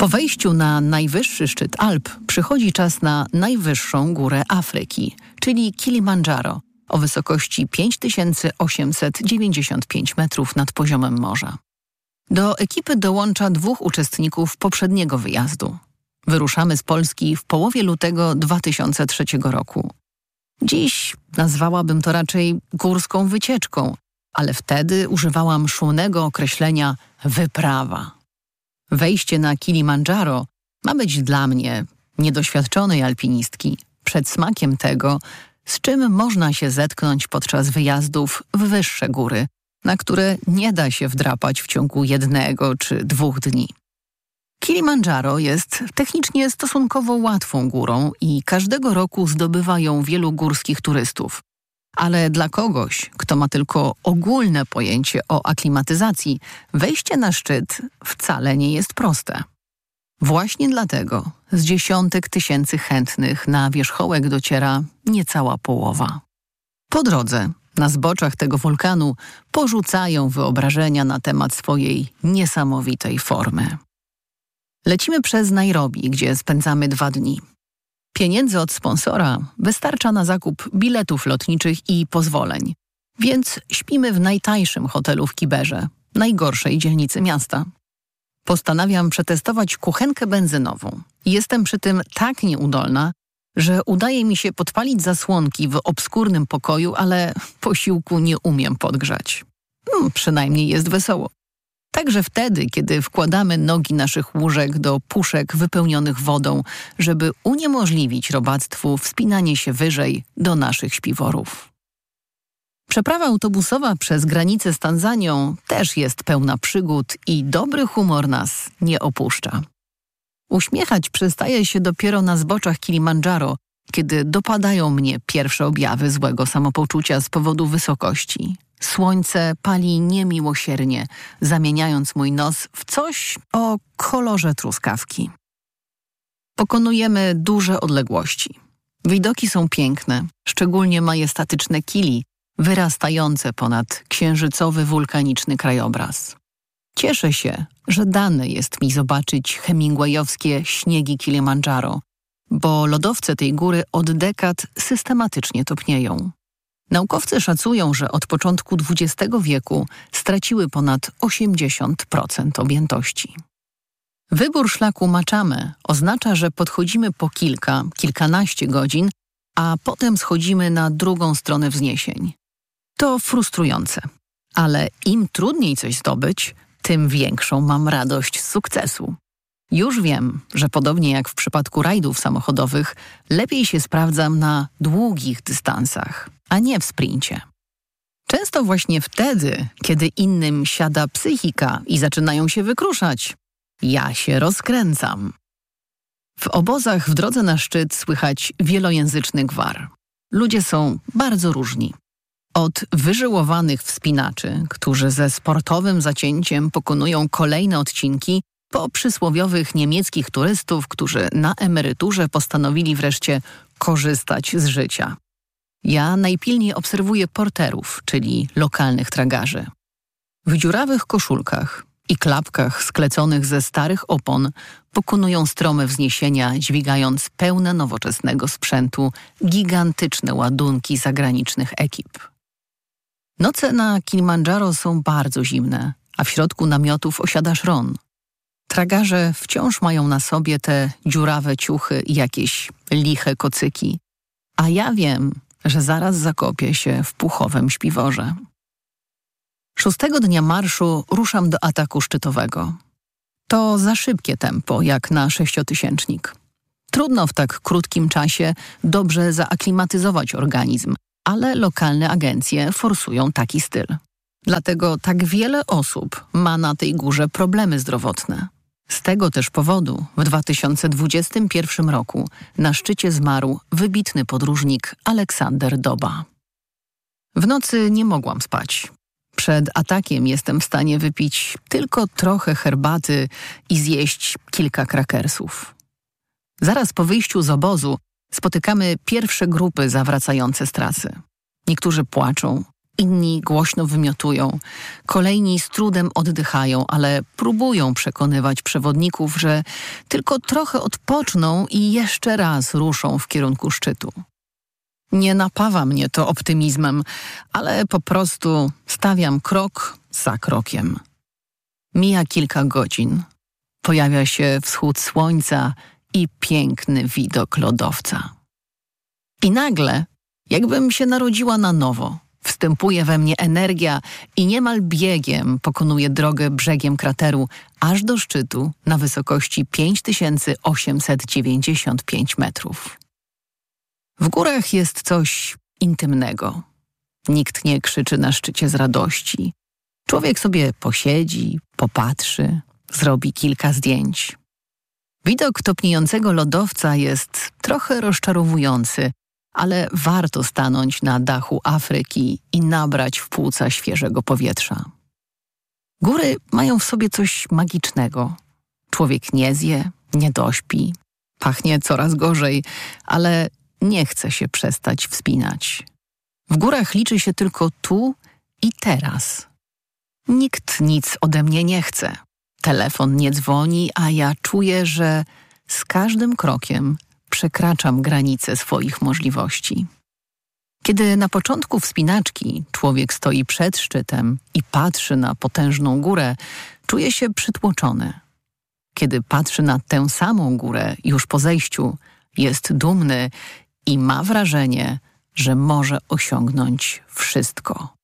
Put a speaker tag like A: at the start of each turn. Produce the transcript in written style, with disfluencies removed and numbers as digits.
A: Po wejściu na najwyższy szczyt Alp przychodzi czas na najwyższą górę Afryki, czyli Kilimandżaro, o wysokości 5895 metrów nad poziomem morza. Do ekipy dołącza 2 uczestników poprzedniego wyjazdu. Wyruszamy z Polski w połowie lutego 2003 roku. Dziś nazwałabym to raczej górską wycieczką, ale wtedy używałam szumnego określenia wyprawa. Wejście na Kilimandżaro ma być dla mnie, niedoświadczonej alpinistki, przedsmakiem tego, z czym można się zetknąć podczas wyjazdów w wyższe góry, na które nie da się wdrapać w ciągu 1 czy 2 dni. Kilimandżaro jest technicznie stosunkowo łatwą górą i każdego roku zdobywa ją wielu górskich turystów. Ale dla kogoś, kto ma tylko ogólne pojęcie o aklimatyzacji, wejście na szczyt wcale nie jest proste. Właśnie dlatego z dziesiątek tysięcy chętnych na wierzchołek dociera niecała połowa. Po drodze, na zboczach tego wulkanu, porzucają wyobrażenia na temat swojej niesamowitej formy. Lecimy przez Nairobi, gdzie spędzamy 2 dni. Pieniędzy od sponsora wystarcza na zakup biletów lotniczych i pozwoleń, więc śpimy w najtańszym hotelu w Kiberze, najgorszej dzielnicy miasta. Postanawiam przetestować kuchenkę benzynową. Jestem przy tym tak nieudolna, że udaje mi się podpalić zasłonki w obskurnym pokoju, ale posiłku nie umiem podgrzać. Przynajmniej jest wesoło. Także wtedy, kiedy wkładamy nogi naszych łóżek do puszek wypełnionych wodą, żeby uniemożliwić robactwu wspinanie się wyżej do naszych śpiworów. Przeprawa autobusowa przez granicę z Tanzanią też jest pełna przygód i dobry humor nas nie opuszcza. Uśmiechać przestaje się dopiero na zboczach Kilimandżaro, kiedy dopadają mnie pierwsze objawy złego samopoczucia z powodu wysokości. Słońce pali niemiłosiernie, zamieniając mój nos w coś o kolorze truskawki. Pokonujemy duże odległości. Widoki są piękne, szczególnie majestatyczne Kili, wyrastające ponad księżycowy wulkaniczny krajobraz. Cieszę się, że dane jest mi zobaczyć hemingwayowskie śniegi Kilimandżaro, bo lodowce tej góry od dekad systematycznie topnieją. Naukowcy szacują, że od początku XX wieku straciły ponad 80% objętości. Wybór szlaku Machame oznacza, że podchodzimy po kilkanaście godzin, a potem schodzimy na drugą stronę wzniesień. To frustrujące, ale im trudniej coś zdobyć, tym większą mam radość z sukcesu. Już wiem, że podobnie jak w przypadku rajdów samochodowych, lepiej się sprawdzam na długich dystansach, a nie w sprincie. Często właśnie wtedy, kiedy innym siada psychika i zaczynają się wykruszać, ja się rozkręcam. W obozach w drodze na szczyt słychać wielojęzyczny gwar. Ludzie są bardzo różni. Od wyżyłowanych wspinaczy, którzy ze sportowym zacięciem pokonują kolejne odcinki, po przysłowiowych niemieckich turystów, którzy na emeryturze postanowili wreszcie korzystać z życia. Ja najpilniej obserwuję porterów, czyli lokalnych tragarzy. W dziurawych koszulkach i klapkach skleconych ze starych opon pokonują strome wzniesienia, dźwigając pełne nowoczesnego sprzętu gigantyczne ładunki zagranicznych ekip. Noce na Kilimandżaro są bardzo zimne, a w środku namiotów osiada szron. Tragarze wciąż mają na sobie te dziurawe ciuchy i jakieś liche kocyki, a ja wiem, że zaraz zakopię się w puchowym śpiworze. 6. dnia marszu ruszam do ataku szczytowego. To za szybkie tempo, jak na 6-tysięcznik. Trudno w tak krótkim czasie dobrze zaaklimatyzować organizm, ale lokalne agencje forsują taki styl. Dlatego tak wiele osób ma na tej górze problemy zdrowotne. Z tego też powodu w 2021 roku na szczycie zmarł wybitny podróżnik Aleksander Doba. W nocy nie mogłam spać. Przed atakiem jestem w stanie wypić tylko trochę herbaty i zjeść kilka krakersów. Zaraz po wyjściu z obozu spotykamy pierwsze grupy zawracające z trasy. Niektórzy płaczą, Inni głośno wymiotują, kolejni z trudem oddychają, ale próbują przekonywać przewodników, że tylko trochę odpoczną i jeszcze raz ruszą w kierunku szczytu. Nie napawa mnie to optymizmem, ale po prostu stawiam krok za krokiem. Mija kilka godzin. Pojawia się wschód słońca i piękny widok lodowca. I nagle, jakbym się narodziła na nowo, wstępuje we mnie energia i niemal biegiem pokonuję drogę brzegiem krateru aż do szczytu na wysokości 5895 metrów. W górach jest coś intymnego. Nikt nie krzyczy na szczycie z radości. Człowiek sobie posiedzi, popatrzy, zrobi kilka zdjęć. Widok topniejącego lodowca jest trochę rozczarowujący, ale warto stanąć na dachu Afryki i nabrać w płuca świeżego powietrza. Góry mają w sobie coś magicznego. Człowiek nie zje, nie dośpi, pachnie coraz gorzej, ale nie chce się przestać wspinać. W górach liczy się tylko tu i teraz. Nikt nic ode mnie nie chce. Telefon nie dzwoni, a ja czuję, że z każdym krokiem przekraczam granice swoich możliwości. Kiedy na początku wspinaczki człowiek stoi przed szczytem i patrzy na potężną górę, czuje się przytłoczony. Kiedy patrzy na tę samą górę już po zejściu, jest dumny i ma wrażenie, że może osiągnąć wszystko.